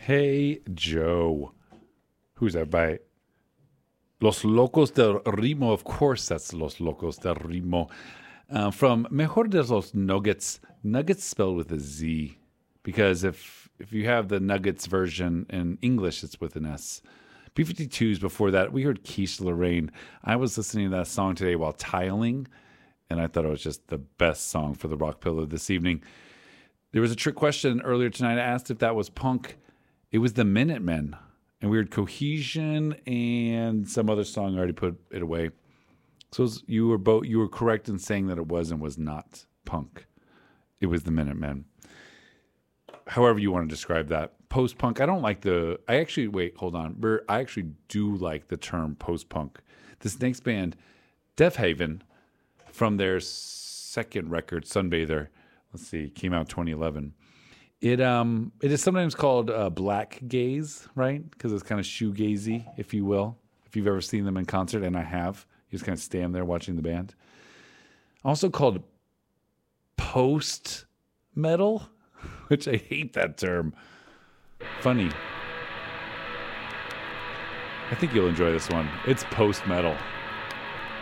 Hey Joe. Who's that by? Los Locos del Ritmo. Of course, that's Los Locos del Ritmo. From Mejor de los Nuggets. Nuggets spelled with a Z. Because if you have the Nuggets version in English, it's with an S. B-52s before that, we heard Quiche Lorraine. I was listening to that song today while tiling, and I thought it was just the best song for the Rock Pillow this evening. There was a trick question earlier tonight. I asked if that was punk. It was the Minutemen. And we heard Cohesion and some other song. I already put it away. So you were correct in saying that it was and was not punk. It was the Minutemen. However you want to describe that. Post-punk. I don't like I actually do like the term post-punk. This next band, Deafhaven, from their second record, Sunbather, came out 2011. It is sometimes called black gaze, right? Because it's kind of shoegazy, if you will. If you've ever seen them in concert, and I have. You just kind of stand there watching the band. Also called post-metal, which I hate that term. Funny. I think you'll enjoy this one. It's post-metal.